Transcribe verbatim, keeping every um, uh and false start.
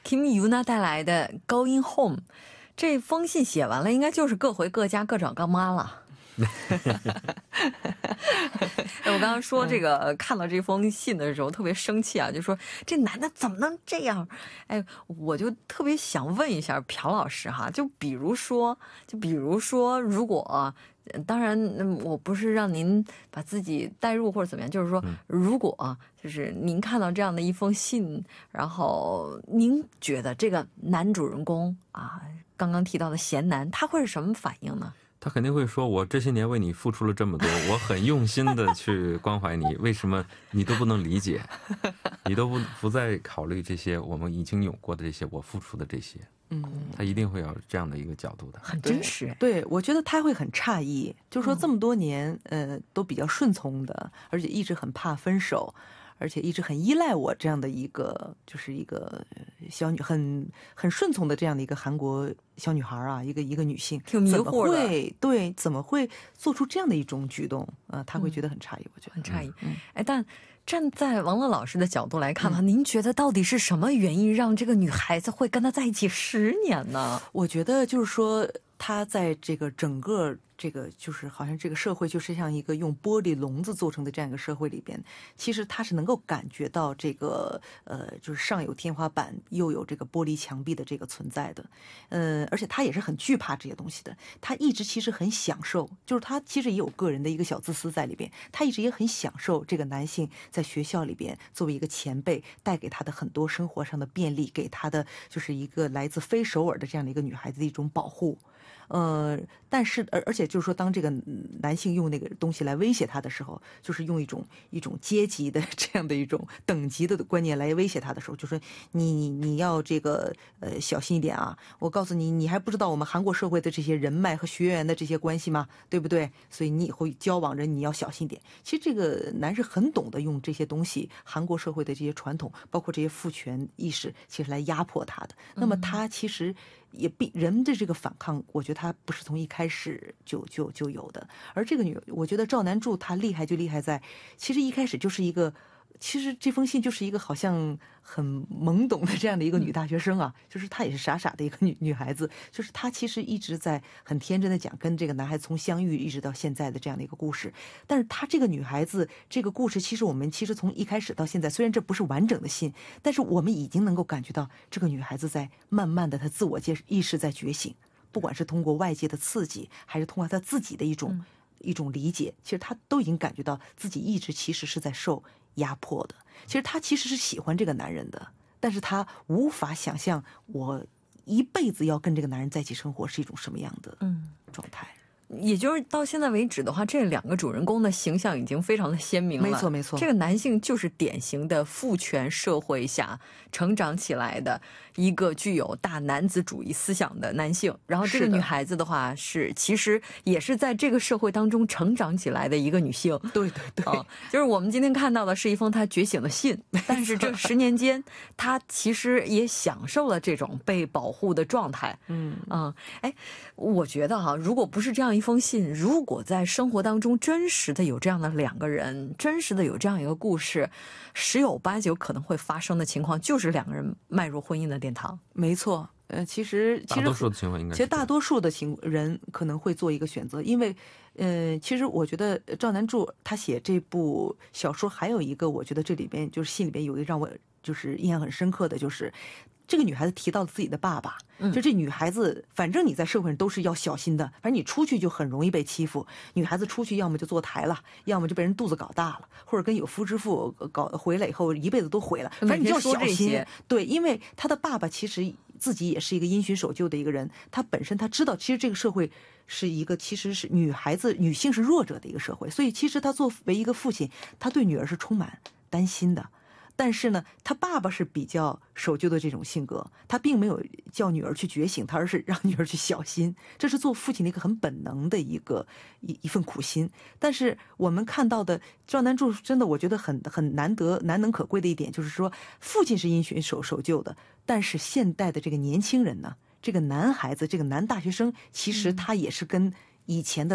Kim Yuna 带来的 Going Home， 这封信写完了应该就是各回各家各找各妈了。我刚刚说这个看到这封信的时候特别生气啊，就说这男的怎么能这样。哎，我就特别想问一下朴老师哈，就比如说就比如说如果当然我不是让您把自己带入或者怎么样，就是说如果就是您看到这样的一封信，然后您觉得这个男主人公啊刚刚提到的贤男他会是什么反应呢？ 他肯定会说，我这些年为你付出了这么多，我很用心的去关怀你，为什么你都不能理解，你都不不再考虑这些我们已经有过的这些我付出的这些。嗯，他一定会有这样的一个角度的， 很真实。对，我觉得他会很诧异，就是说这么多年呃都比较顺从的，而且一直很怕分手，而且一直很依赖我这样的一个就是一个小女很很顺从的这样的一个韩国小女孩啊，一个一个女性， 挺迷惑的。 会对怎么会做出这样的一种举动啊、呃？他会觉得很诧异，我觉得很诧异。嗯，哎，但站在王乐老师的角度来看呢、嗯，您觉得到底是什么原因让这个女孩子会跟他在一起十年呢？ 我觉得就是说，他在这个整个这个就是好像这个社会就是像一个用玻璃笼子做成的这样一个社会里边，其实他是能够感觉到这个呃，就是上有天花板，又有这个玻璃墙壁的这个存在的，呃，而且他也是很惧怕这些东西的。他一直其实很享受，就是他其实也有个人的一个小自私在里边，他一直也很享受这个男性在学校里边作为一个前辈带给他的很多生活上的便利，给他的就是一个来自非首尔的这样的一个女孩子的一种保护。呃，但是而而且就是说，当这个男性用那个东西来威胁他的时候，就是用一种一种阶级的这样的一种等级的观念来威胁他的时候，就说你你你要这个呃小心一点啊！我告诉你，你还不知道我们韩国社会的这些人脉和学员的这些关系吗？对不对？所以你以后交往人你要小心点。其实这个男是很懂得用这些东西，韩国社会的这些传统，包括这些父权意识，其实来压迫他的。那么他其实也必人的这个反抗，我觉得他不是从一开始就就就有的。而这个女，我觉得赵南柱她厉害就厉害在，其实一开始就是一个，其实这封信就是一个好像很懵懂的这样的一个女大学生啊，就是她也是傻傻的一个女女孩子，就是她其实一直在很天真的讲跟这个男孩子从相遇一直到现在的这样的一个故事。但是她这个女孩子这个故事，其实我们其实从一开始到现在，虽然这不是完整的信，但是我们已经能够感觉到这个女孩子在慢慢的她自我意识在觉醒，不管是通过外界的刺激，还是通过她自己的一种、嗯、一种理解，其实她都已经感觉到自己一直其实是在受压迫的。其实她其实是喜欢这个男人的，但是她无法想象我一辈子要跟这个男人在一起生活是一种什么样的状态。嗯， 也就是到现在为止的话，这两个主人公的形象已经非常的鲜明了。 没错没错， 这个男性就是典型的父权社会下成长起来的一个具有大男子主义思想的男性，然后这个女孩子的话是其实也是在这个社会当中成长起来的一个女性。 对对对、哦、 就是我们今天看到的是一封她觉醒的信，但是这十年间她其实也享受了这种被保护的状态。嗯嗯，哎，我觉得哈，如果不是这样一封信，如果在生活当中真实的有这样的两个人，真实的有这样一个故事，十有八九可能会发生的情况就是两个人迈入婚姻的殿堂。 没错，呃，其实其实大多数的情况应该，其实大多数的情人可能会做一个选择，因为，呃，其实我觉得赵南柱他写这部小说还有一个，我觉得这里边就是信里边有一个让我就是印象很深刻的就是。这个女孩子提到了自己的爸爸，就这女孩子，反正你在社会上都是要小心的，反正你出去就很容易被欺负。女孩子出去要么就坐台了，要么就被人肚子搞大了，或者跟有夫之妇搞回来以后一辈子都毁了。反正你就要小心。对，因为她的爸爸其实自己也是一个因循守旧的一个人，他本身他知道，其实这个社会是一个其实是女孩子女性是弱者的一个社会，所以其实他作为一个父亲，他对女儿是充满担心的。但是呢，他爸爸是比较守旧的这种性格，他并没有叫女儿去觉醒，他而是让女儿去小心，这是做父亲的一个很本能的一个一一份苦心。但是我们看到的赵南柱真的，我觉得很很难得、难能可贵的一点，就是说父亲是因循守守旧的，但是现代的这个年轻人呢，这个男孩子，这个男大学生，其实他也是跟以前的